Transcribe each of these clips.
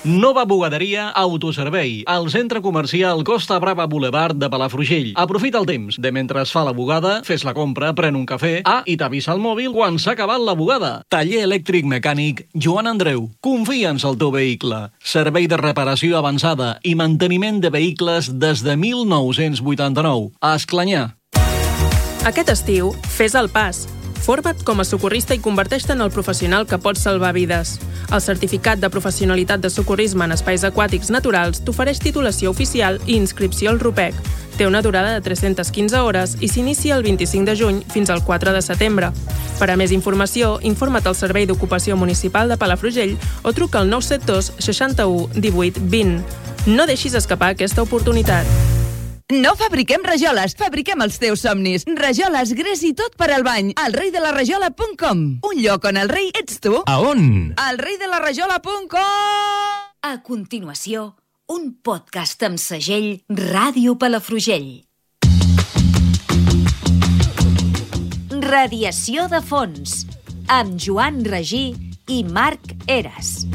Nova bugaderia Autoservei, al centre comercial Costa Brava Boulevard de Palafrugell. Aprofita el temps de mentre es fa la bugada, fes la compra, pren un cafè, i t'avisa al mòbil quan s'ha acabat la bugada. Taller elèctric mecànic Joan Andreu. Confia'ns al teu vehicle. Servei de reparació avançada i manteniment de vehicles des de 1989. A Esclanyà. Aquest estiu, fes el pas. Forma't com a socorrista i converteix-te en el professional que pot salvar vides. El certificat de professionalitat de socorrisme en espais aquàtics naturals t'ofereix titulació oficial i inscripció al RUPEC. Té una durada de 315 hores i s'inicia el 25 de juny fins al 4 de setembre. Per a més informació, informa't al Servei d'Ocupació Municipal de Palafrugell o truca al 972 61 18 20. No deixis escapar aquesta oportunitat. No fabriquem rajoles, fabriquem els teus somnis. Rajoles, gres i tot per al bany. elreidelaраjola.com. Un lloc on el rei ets tu. A on? elreidelaраjola.com. A continuació, un podcast amb segell Ràdio Palafrugell. Radiació de fons, amb Joan Regí i Marc Eras.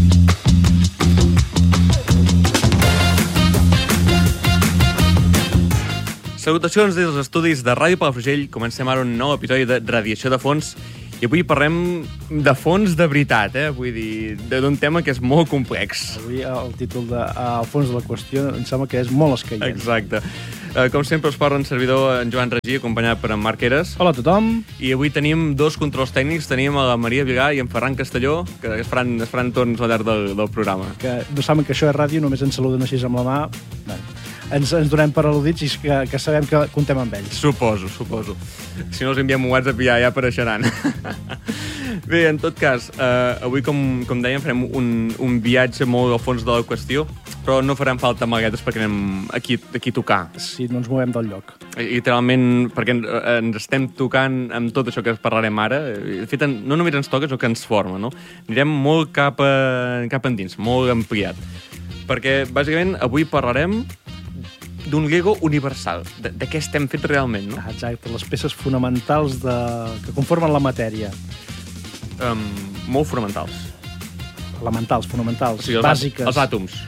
Salutacions des dels estudis de Ràdio Palafrugell. Comencem ara un nou episodi de Radiació de fons i avui parlem de fons de veritat, vull dir, d'un tema que és molt complex. Avui el títol de El fons de la qüestió em sembla que és molt escaient. Exacte. Com sempre us parla en servidor en Joan Regí, acompanyat per en Marc Eras. Hola a tothom. I avui tenim dos controls tècnics. Tenim a la Maria Vigà i en Ferran Castelló, que es faran torns al llarg del programa. Que no saben que això és ràdio, només ens saluden així amb la mà. Bé, ens donem per al·ludits i que sabem que contem amb ells. Suposo. Si no els enviem un WhatsApp ja apareixeran. Bé, en tot cas, avui, com dèiem, farem un viatge molt al fons de la qüestió, però no farem falta malguetes perquè anem aquí a tocar. Sí, no ens movem del lloc. Literalment, perquè ens estem tocant amb tot això que parlarem ara. De fet, no només ens toca, és el que ens forma, no? Anirem molt cap endins, molt ampliat. Perquè, bàsicament, avui parlarem d'un Lego universal, de què estem fets realment, no? Exacte, les peces fonamentals que conformen la matèria. Molt fonamentals. Elementals, fonamentals, o sigui, bàsiques. Els àtoms.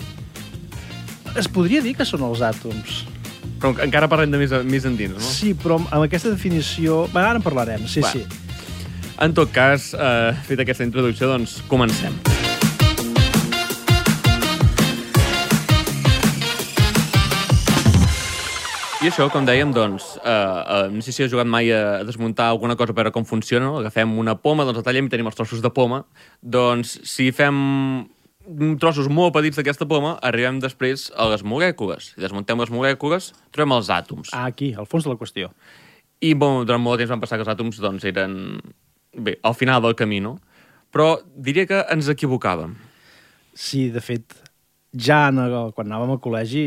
Es podria dir que són els àtoms. Però encara parlem de més endins, no? Sí, però amb aquesta definició... Bé, ara en parlarem, sí. En tot cas, feta aquesta introducció, doncs comencem. I això, com dèiem, doncs, no sé si has jugat mai a desmuntar alguna cosa per veure com funciona, no? Agafem una poma, doncs la tallem i tenim els trossos de poma. Doncs, si fem trossos molt petits d'aquesta poma, arribem després a les molècules. Si desmuntem les molècules, trobem els àtoms. Aquí, al fons de la qüestió. I, durant molt de temps van passar que els àtoms, doncs, eren, bé, al final del camí, no? Però diria que ens equivocàvem. Sí, de fet, ja quan anàvem al col·legi...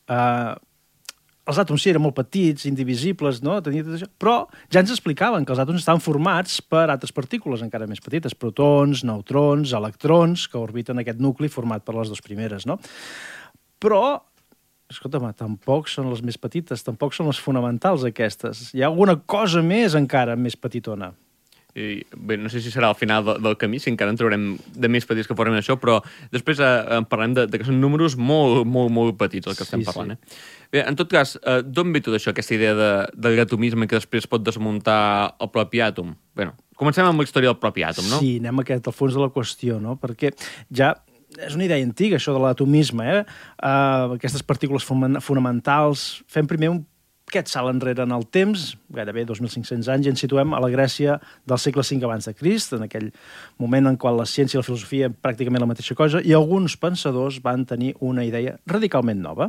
Els àtoms sí, eren molt petits, indivisibles, no? Tenia tot això. Però ja ens explicaven que els àtoms estaven formats per altres partícules encara més petites, protons, neutrons, electrons, que orbiten aquest nucli format per les dues primeres, no? Però, escolta'm, tampoc són les més petites, tampoc són les fonamentals aquestes. Hi ha alguna cosa més encara més petitona. I, bé, no sé si serà al final del camí, si encara en trobarem de més petits que formen això, però després parlem de que són números molt petits el que estem parlant. Bé, en tot cas, d'on ve tot això, aquesta idea del atomisme que després pot desmuntar el propi àtom? Bé, comencem amb la història del propi àtom, no? Sí, anem al fons de la qüestió, no? Perquè ja és una idea antiga, això de l'atomisme, aquestes partícules fonamentals. Fem primer aquest salt enrere en el temps, gairebé 2.500 anys, i ens situem a la Grècia del segle V abans de Crist, en aquell moment en qual la ciència i la filosofia eren pràcticament la mateixa cosa, i alguns pensadors van tenir una idea radicalment nova.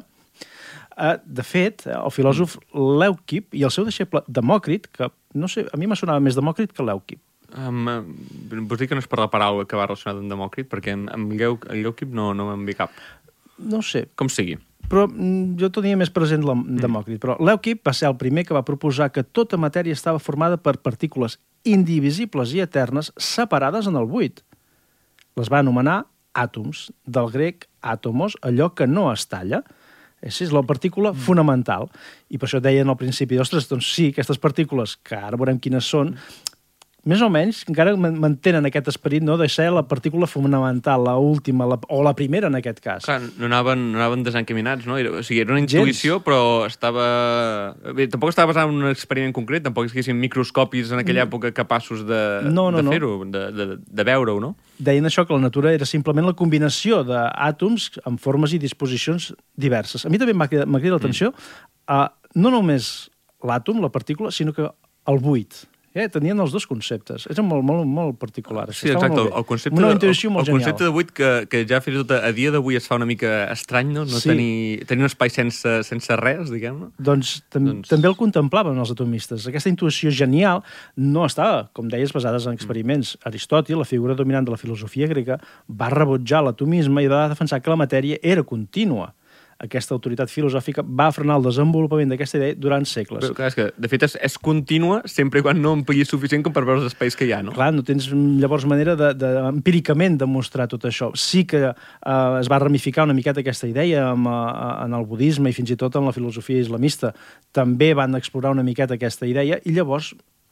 De fet, el filòsof Leuquip i el seu deixeble Demòcrit, que, no sé, a mi me sonava més Demòcrit que Leuquip. Vols dir que no és per la paraula que va relacionar amb Demòcrit? Perquè amb Leuquip no me'n ve cap. No sé. Com sigui. Però jo tenia més present Demòcrit. Però Leuquip va ser el primer que va proposar que tota matèria estava formada per partícules indivisibles i eternes separades en el buit. Les va anomenar àtoms, del grec àtomos, allò que no es talla. És la partícula fonamental. I per això deien al principi, ostres, doncs sí, aquestes partícules, que ara veurem quines són, més o menys, encara mantenen aquest esperit, no?, de ser la partícula fonamental, la última, o la primera en aquest cas. Clar, no anaven desencaminats, no? O sigui, era una intuïció, però estava... Bé, tampoc estava basat en un experiment concret, tampoc és que hi microscopis en aquella època capaços de fer-ho, de veure-ho, no? Deien això, que la natura era simplement la combinació d'àtoms amb formes i disposicions diverses. A mi també m'ha cridat l'atenció no només l'àtom, la partícula, sinó que el buit. Tenien els dos conceptes. Era molt, molt, molt particular. Sí, exacte. El concepte de buit que ja fins i tot a dia d'avui es fa una mica estrany, no? Tenir un espai sense res, diguem-ne. Doncs també el contemplaven els atomistes. Aquesta intuïció genial no estava, com deies, basades en experiments. Aristòtil, la figura dominant de la filosofia grega, va rebutjar l'atomisme i va defensar que la matèria era contínua. Aquesta autoritat filosòfica va frenar el desenvolupament d'aquesta idea durant segles. Però, clar, és que, de fet, és contínua sempre quan no ampliïs suficient com per veure els espais que hi ha, no? Clar, no tens llavors manera empíricament demostrar tot això. Sí que es va ramificar una miqueta aquesta idea en el budisme i fins i tot en la filosofia islamista. També van explorar una miqueta aquesta idea i llavors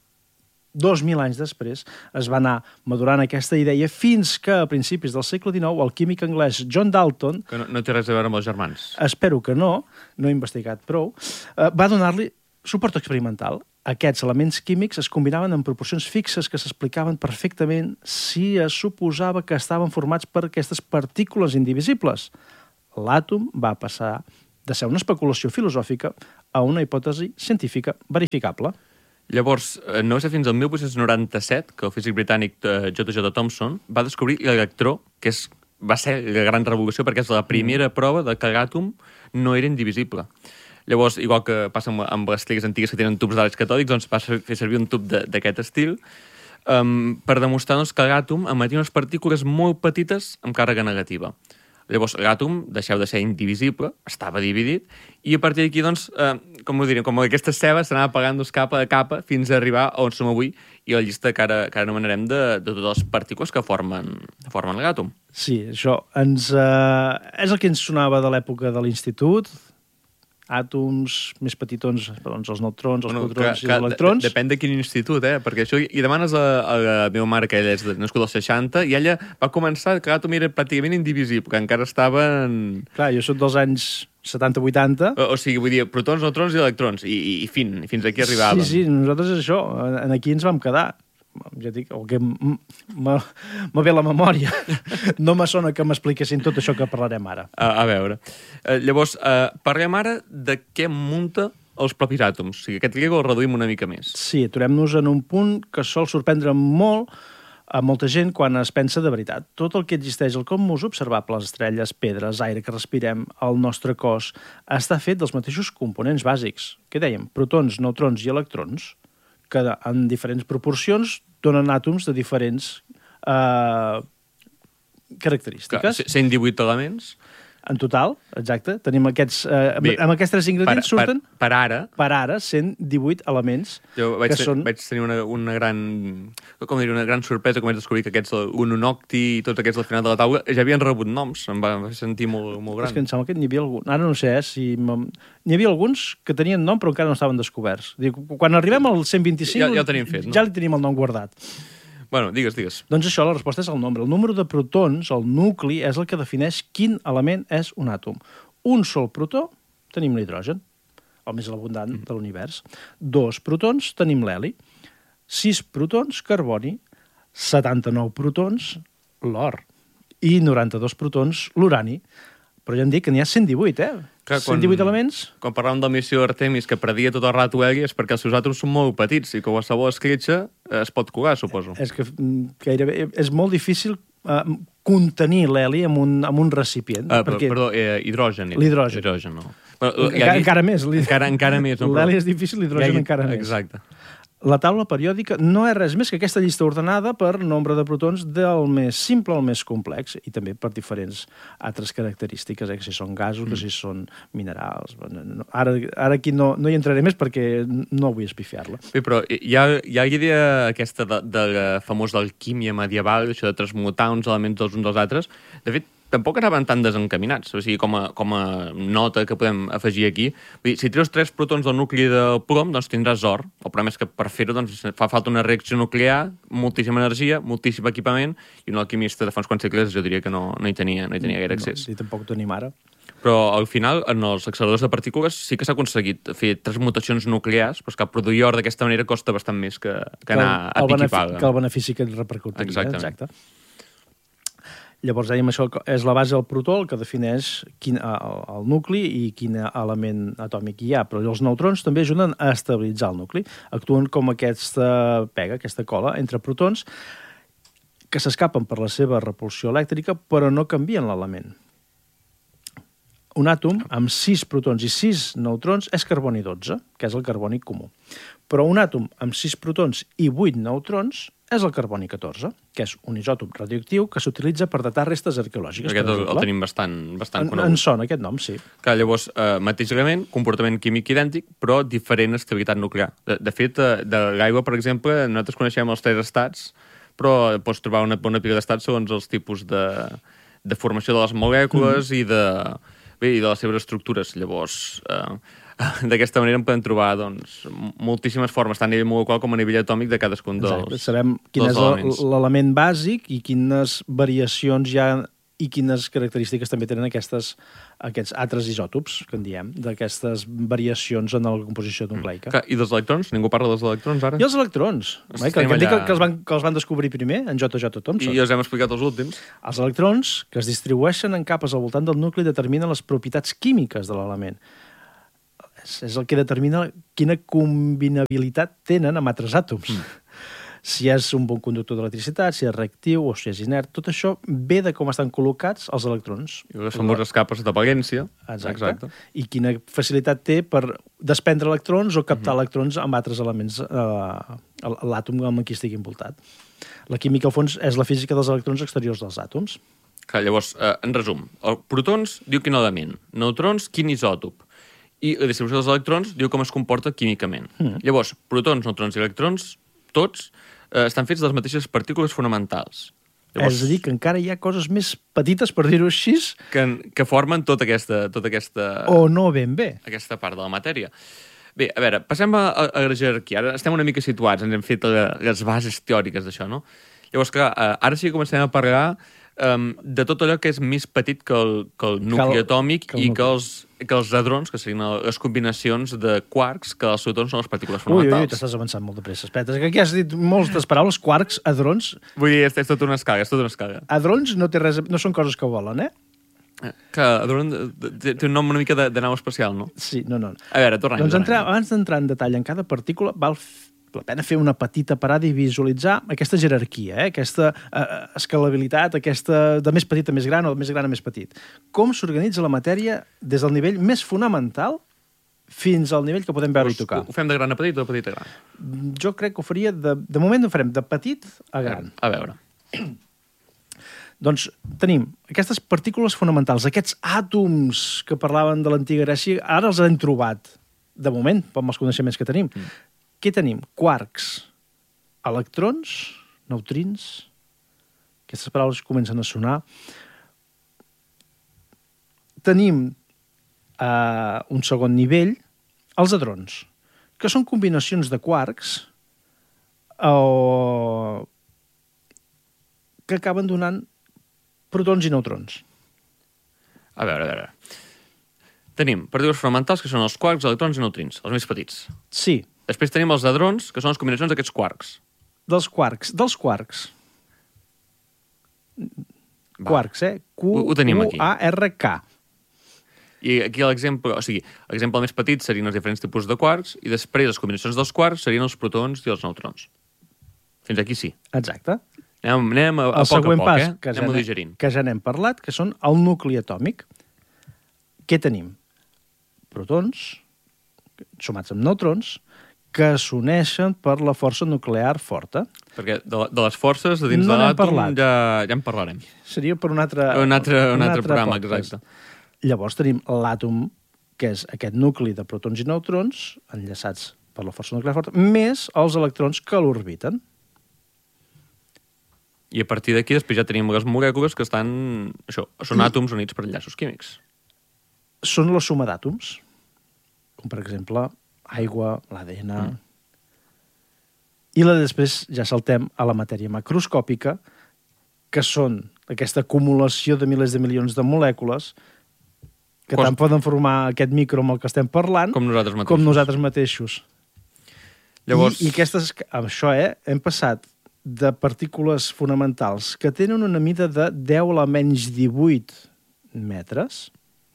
2.000 anys després es va anar madurant aquesta idea fins que a principis del segle XIX el químic anglès John Dalton... Que no té res a veure amb els germans. Espero que no he investigat prou, va donar-li suport experimental. Aquests elements químics es combinaven en proporcions fixes que s'explicaven perfectament si es suposava que estaven formats per aquestes partícules indivisibles. L'àtom va passar de ser una especulació filosòfica a una hipòtesi científica verificable. Llavors, no va ser fins al 1897 que el físic britànic J.J. Thomson va descobrir l'electró, que va ser la gran revolució perquè és la primera prova de que l'àtom no era indivisible. Llavors, igual que passa amb les teles antigues que tenen tubs d'àlex catòdics, doncs va fer servir un tub d'aquest estil per demostrar que l'àtom emetia unes partícules molt petites amb càrrega negativa. Llavors, l'àtom deixava de ser indivisible, estava dividit, i a partir d'aquí, doncs, com aquesta ceba s'anava apagant capa a capa fins a arribar a on som avui i a la llista que ara anomenarem de totes les partícules que formen l'àtom. Sí, això és el que ens sonava de l'època de l'institut, àtoms més petitons, doncs els neutrons, els protons i els electrons. Depèn de quin institut, perquè això hi demanes a la meva mare, que ella és nascuda als 60, i ella va començar que l'àtom era pràcticament indivisible, que encara estava en... Clar, jo soc dels anys 70-80. O sigui, vull dir, protons, neutrons i electrons, i fins aquí arribàvem. Sí, nosaltres és això, aquí ens vam quedar. Ja dic, el que me ve la memòria. No me sona que m'expliquessin tot això que parlarem ara. A veure. Llavors, parlem ara de què munta els propis àtoms. O sigui, aquest Lego el reduïm una mica més. Sí, aturem-nos en un punt que sol sorprendre molt a molta gent quan es pensa de veritat. Tot el que existeix al cosmos observable, les estrelles, pedres, aire que respirem, el nostre cos, està fet dels mateixos components bàsics. Què dèiem? Protons, neutrons i electrons, que en diferents proporcions donen àtoms de diferents característiques. 118 elements. En total, exacte. Tenim aquests... amb aquests tres ingredients surten... Per ara, 118 elements. Jo vaig tenir una gran sorpresa quan vaig descobrir que aquests, un unocti i tots aquests al final de la taula ja havien rebut noms. Em va sentir molt gran. És que em sembla que n'hi havia algun... Ara no sé si... N'hi havia alguns que tenien nom però encara no estaven descoberts. Quan arribem al 125 ja ho tenim fet, no? Ja li tenim el nom guardat. Bueno, digues. Doncs això, la resposta és el nombre. El número de protons, el nucli, és el que defineix quin element és un àtom. Un sol protó, tenim l'hidrogen, el més abundant de l'univers. 2 protons, tenim l'heli. 6 protons, carboni. 79 protons, l'or. I 92 protons, l'urani. Però ja hem dit que n'hi ha 118, Clar, 118 elements. Quan parlàvem de la missió Artemis, que predia tot el rato heli, és perquè els seus àtoms són molt petits i que qualsevol escletxa es pot colar, suposo. És que gairebé és molt difícil contenir l'heli en un recipient. Perdó, hidrogen. L'hidrogen. No. Encara més. Encara més. L'heli és difícil, l'hidrogen encara més. Exacte. La taula periòdica no és res més que aquesta llista ordenada per nombre de protons del més simple al més complex i també per diferents altres característiques, que si són gasos, que si són minerals. Ara aquí no hi entraré més perquè no vull espifiar-la. Bé, però hi ha la idea aquesta de famós d'alquímia medieval, això de transmutar uns elements dels uns dels altres. De fet, tampoc anaven tan desencaminats. O sigui, com a nota que podem afegir aquí, vull dir, si treus 3 protons del nucli del plom, doncs tindràs or. El problema és que per fer-ho doncs, fa falta una reacció nuclear, moltíssima energia, moltíssim equipament, i un alquimista de fa uns quants segles jo diria que no hi tenia gaire accés. I tampoc ho tenim ara. Però al final, en els acceleradors de partícules sí que s'ha aconseguit fer transmutacions nuclears, però és que produir or d'aquesta manera costa bastant més que anar a pic i paga. Que el benefici que et repercutiria. Exactament. Exacte. Llavors, dèiem, això és la base del protó, el que defineix el nucli i quin element atòmic hi ha. Però els neutrons també ajuden a estabilitzar el nucli. Actuen com aquesta pega, aquesta cola, entre protons que s'escapen per la seva repulsió elèctrica, però no canvien l'element. Un àtom amb 6 protons i 6 neutrons és carboni 12, que és el carboni comú. Però un àtom amb 6 protons i 8 neutrons és el carboni 14, que és un isòtop radioactiu que s'utilitza per datar restes arqueològiques. Aquest el tenim bastant conegut. En sona aquest nom, sí. Clar, llavors, mateix element, comportament químic idèntic, però diferent estabilitat nuclear. De fet, de l'aigua, per exemple, nosaltres coneixem els 3 estats, però pots trobar una pica d'estats segons els tipus de formació de les molècules i de les seves estructures. Llavors, d'aquesta manera en podem trobar doncs, moltíssimes formes, tant a nivell molecular com a nivell atòmic de cadascun dels elements. Sabem quin és l'element bàsic i quines variacions hi ha i quines característiques també tenen aquests altres isòtops, que en diem, d'aquestes variacions en la composició nucleica. I dels electrons? Ningú parla dels electrons, ara? I els electrons? Que els van descobrir primer, en J.J. Thomson. I els hem explicat els últims. Els electrons, que es distribueixen en capes al voltant del nucli, determinen les propietats químiques de l'element. És el que determina quina combinabilitat tenen amb altres àtoms. Si és un bon conductor d'electricitat, si és reactiu o si és inert, tot això ve de com estan col·locats els electrons. I les famoses capes de valència. Exacte. I quina facilitat té per desprendre electrons o captar electrons amb altres elements l'àtom amb qui estigui envoltat. La química, al fons, és la física dels electrons exteriors dels àtoms. Clar, llavors, en resum, protons diu quin element, neutrons quin isòtop, i la distribució dels electrons diu com es comporta químicament. Llavors, protons, neutrons i electrons, tots, estan fets de les mateixes partícules fonamentals. Llavors, és a dir, que encara hi ha coses més petites, per dir-ho així, que formen tota aquesta... O no ben bé. Aquesta part de la matèria. Bé, a veure, passem a la jerarquia. Ara estem una mica situats, ens hem fet les bases teòriques d'això, no? Llavors, clar, ara sí que comencem a parlar de tot allò que és més petit que el nucli atòmic i que els hadrons, que serien les combinacions de quarks, que els protons són les partícules fonamentals. Ui, t'estàs avançant molt de pressa. Espera, que aquí has dit moltes paraules, quarks, hadrons... Vull dir, és tota una escala, Hadrons no són coses que volen, Que hadron té un nom una mica de nau espacial, no? Sí, no. A veure, tornem. Doncs abans d'entrar en detall en cada partícula, val la pena fer una petita parada i visualitzar aquesta jerarquia, aquesta escalabilitat, aquesta de més petit a més gran o de més gran a més petit. Com s'organitza la matèria des del nivell més fonamental fins al nivell que podem veure i tocar. Ho fem de gran a petit o de petit a gran? Jo crec que ho faria, de moment ho farem de petit a gran. A veure. Doncs tenim aquestes partícules fonamentals, aquests àtoms que parlaven de l'antiga Grècia, ara els hem trobat, de moment, amb els coneixements que tenim. Què tenim? Quarks, electrons, neutrins, aquestes paraules comencen a sonar. Tenim un segon nivell, els hadrons, que són combinacions de quarks que acaben donant protons i neutrons. A veure. Tenim partícules fonamentals, que són els quarks, electrons i neutrins, els més petits. Sí. Després tenim els hadrons, que són les combinacions d'aquests quarks. Dels quarks. Quarks, Ho tenim aquí. Q-U-A-R-K. I aquí l'exemple més petit serien els diferents tipus de quarks, i després les combinacions dels quarks serien els protons i els neutrons. Fins aquí sí. Exacte. Anem a poc a poc, anem a digerint. Que ja n'hem parlat, que són el nucli atòmic. Què tenim? Protons, sumats amb neutrons, que s'uneixen per la força nuclear forta. Perquè de les forces de dins de l'àtom ja en parlarem. Seria per un altre programa, exacte. Llavors tenim l'àtom, que és aquest nucli de protons i neutrons, enllaçats per la força nuclear forta, més els electrons que l'orbiten. I a partir d'aquí després ja tenim les molècules que estan... Això, són àtoms units per enllaços químics. Són la suma d'àtoms, com per exemple aigua, l'ADN... I després ja saltem a la matèria macroscòpica, que són aquesta acumulació de milers de milions de molècules que tant poden formar aquest micro amb el que estem parlant com nosaltres mateixos. Llavors... I amb això, hem passat de partícules fonamentals que tenen una mida de 10 a la menys 18 metres,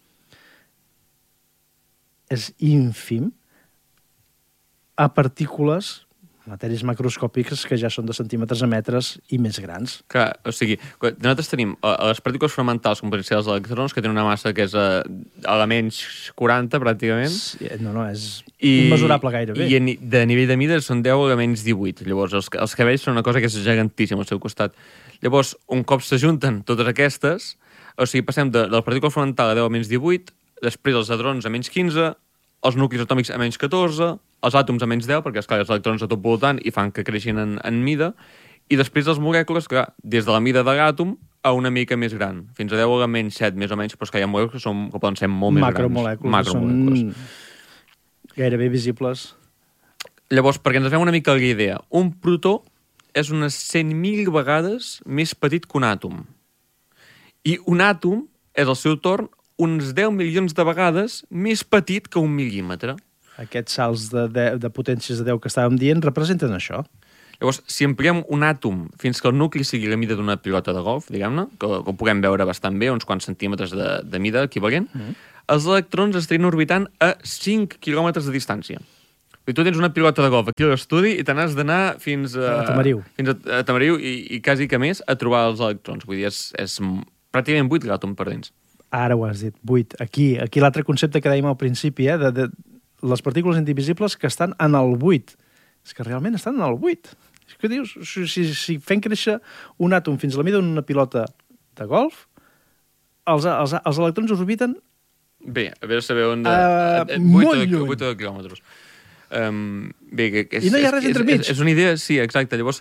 és ínfim, a partícules, matèries macroscòpiques que ja són de centímetres a metres i més grans. Clar, o sigui, nosaltres tenim les partícules fonamentals, com poden ser els electrons, que tenen una massa que és elements 40, pràcticament. És immesurable gairebé. I de nivell de mida són 10 elements 18. Llavors, els cabells són una cosa que és gigantíssima al seu costat. Llavors, un cop s'ajunten totes aquestes, o sigui, passem de la partícula fonamental a 10 a menys 18, després els hadrons a menys 15, els nuclis atòmics a menys 14, els àtoms a menys 10, perquè, esclar, els electrons a tot voltant i fan que creixin en mida, i després les molècules, que des de la mida de l'àtom a una mica més gran, fins a 10 a menys 7, més o menys, però és que hi ha molècules que poden ser molt més grans. Macromolècules. Són gairebé visibles. Llavors, perquè ens fem una mica la idea, un protó és unes 100.000 vegades més petit que un àtom. I un àtom és, al seu torn, uns 10 milions de vegades més petit que un mil·límetre. Aquests salts de potències de 10 que estàvem dient representen això. Llavors, si ampliem un àtom fins que el nucli sigui la mida d'una pilota de golf, diguem-ne, que ho puguem veure bastant bé, uns quants centímetres de mida equivalent, els electrons estarien orbitant a 5 quilòmetres de distància. I tu tens una pilota de golf aquí a l'estudi i te n'has d'anar fins a Tamariu. Fins a Tamariu i quasi que més a trobar els electrons. Vull dir, és pràcticament buit l'àtom per dins. Ara ho has dit, buit. Aquí l'altre concepte que dèiem al principi, de les partícules indivisibles que estan en el buit. És que realment estan en el buit. És que dius, si fem créixer un àtom fins a la mida d'una pilota de golf, els electrons orbiten... Bé, a veure saber on... molt lluny. 8 quilòmetres. I no hi ha res entremig. És una idea, sí, exacte. Llavors,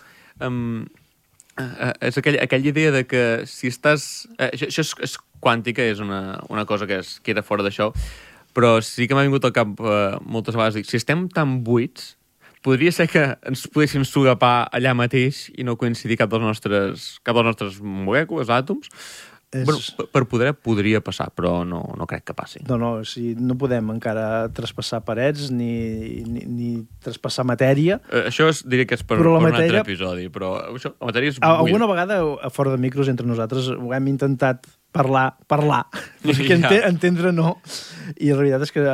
és aquella idea de que si estàs... Això és quàntica, és una cosa que era fora d'això, però sí que m'ha vingut al cap moltes vegades. Si estem tan buits, podria ser que ens poguéssim solapar allà mateix i no coincidir cap de les nostres molècules, àtoms. Bueno, per poder podria passar, però no crec que passi. No, no podem encara traspassar parets ni traspassar matèria. Això diria que és per un altre episodi, però això, la matèria és buida. Alguna vegada, fora de micros, entre nosaltres, ho hem intentat parlar, perquè entendre no. I la veritat és que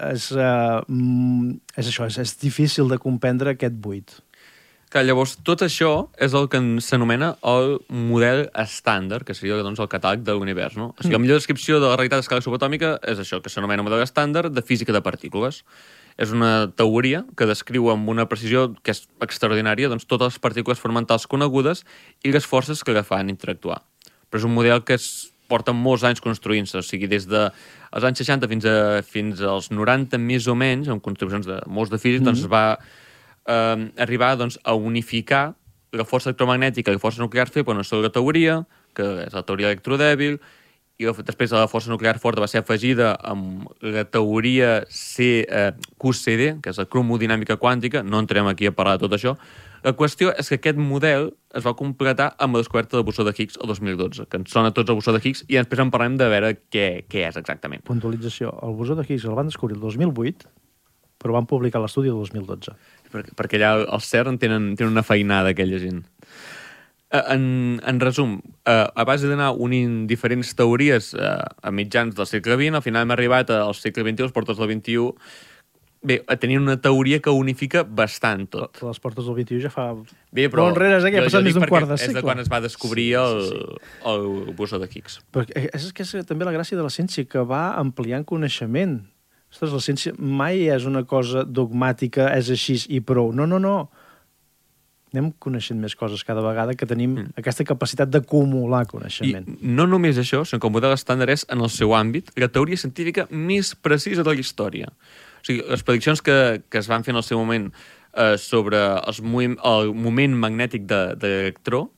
és això, és difícil de comprendre aquest buit. Clar, llavors, tot això és el que s'anomena el model estàndard, que seria doncs, el catàleg de l'univers. No? O sigui, la millor descripció de la realitat a escala subatòmica és això, que s'anomena model estàndard de física de partícules. És una teoria que descriu amb una precisió que és extraordinària doncs, totes les partícules fonamentals conegudes i les forces que la fan interactuar. Però és un model que porta molts anys construint-se, o sigui, des dels anys 60 fins als 90 més o menys, amb contribucions de molts de físics, doncs es va arribar doncs, a unificar la força electromagnètica i la força nuclear feble en una sola teoria, que és la teoria electrodèbil, i després la força nuclear forta va ser afegida amb la teoria QCD, que és la cromodinàmica quàntica. No entrem aquí a parlar de tot això. La qüestió és que aquest model es va completar amb la descoberta del bosó de Higgs el 2012, que ens sona tots el bosó de Higgs, i després en parlem de veure què és exactament. Puntualització. El bosó de Higgs el van descobrir el 2008, però van publicar l'estudi el 2012. Perquè allà al CERN tenen una feinada, aquella gent. En resum, a base d'anar unint diferents teories a mitjans del segle XX, al final hem arribat al segle XXI, les portes del XXI, bé, a tenir una teoria que unifica bastant tot. Les portes del XXI ja fa... Bé, però... Molt enrere, que ha passat més d'un quart de segle. És de quan es va descobrir el bosó de Higgs. Però és que és també la gràcia de la ciència, que va ampliant coneixement. Ostres, la ciència mai és una cosa dogmàtica, és així i prou. No. Anem coneixent més coses cada vegada, que tenim aquesta capacitat d'acumular coneixement. I no només això, sinó que el model estàndard és, en el seu àmbit, la teoria científica més precisa de la història. O sigui, les prediccions que es van fer en el seu moment sobre el moment magnètic de l'electró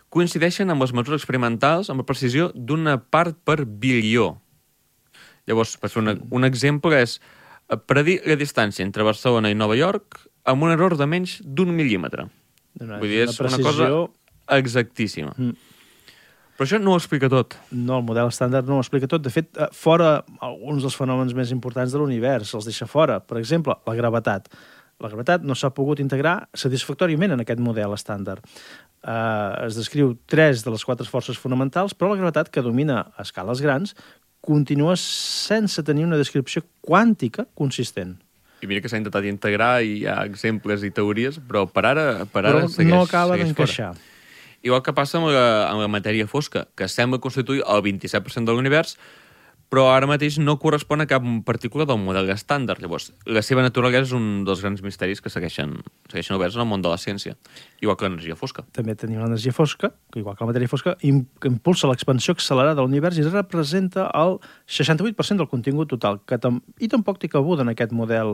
coincideixen amb les mesures experimentals amb la precisió d'una part per bilió. Llavors, per fer un exemple, és predir la distància entre Barcelona i Nova York amb un error de menys d'1 mil·límetre. Vull dir, és una cosa exactíssima. Però això no ho explica tot. No, el model estàndard no ho explica tot. De fet, fora alguns dels fenòmens més importants de l'univers, els deixa fora. Per exemple, la gravetat. La gravetat no s'ha pogut integrar satisfactòriament en aquest model estàndard. Es descriu 3 de les 4 forces fonamentals, però la gravetat, que domina a escales grans, continua sense tenir una descripció quàntica consistent. I mira que s'ha intentat integrar i hi ha exemples i teories, però per ara segueix no acaba d'encaixar. Igual que passa amb la matèria fosca, que sembla constituir el 27% de l'univers, però ara mateix no correspon a cap partícula del model estàndard. Llavors, la seva naturalesa és un dels grans misteris que segueixen oberts en el món de la ciència, igual que l'energia fosca. També tenim l'energia fosca, que igual que la matèria fosca, que impulsa l'expansió accelerada de l'univers i representa el 68% del contingut total, i tampoc té cabuda en aquest model.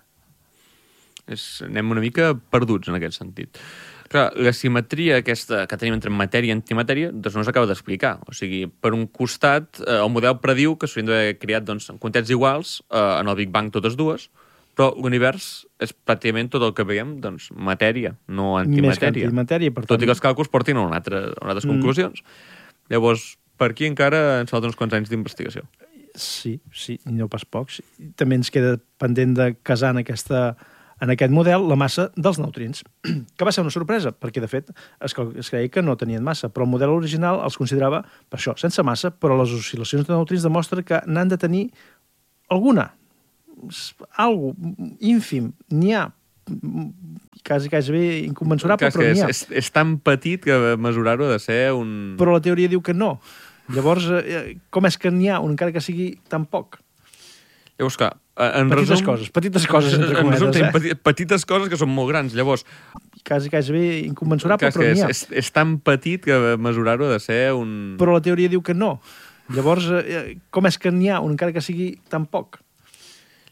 Anem una mica perduts en aquest sentit. Clar, la simetria aquesta que tenim entre matèria i antimatèria doncs no s'acaba d'explicar. O sigui, per un costat, el model prediu que s'haurien d'haver creat en quantitats iguals en el Big Bang totes dues, però l'univers és pràcticament tot el que veiem, matèria, no antimatèria. Més que antimatèria, per tant. Tot i que els càlculs portin a unes conclusions. Llavors, per aquí encara ens falten uns quants anys d'investigació. Sí, i no pas pocs. També ens queda pendent de casar en aquest model la massa dels neutrins, que va ser una sorpresa, perquè, de fet, es creia que no tenien massa, però el model original els considerava, per això, sense massa, però les oscil·lacions de neutrins demostren que n'han de tenir alguna, algo ínfim, n'hi ha, quasi bé inconmensurable, però n'hi ha. És tan petit que mesurar-ho ha de ser un... Però la teoria diu que no. Llavors, com és que n'hi ha, encara que sigui tan poc? Llavors, clar, petites coses, entre cometes. Petites coses que són molt grans, llavors... Quasi bé inconmensurable, però n'hi ha. És tan petit que mesurar-ho ha de ser un... Però la teoria diu que no. Llavors, com és que n'hi ha, encara que sigui tan poc?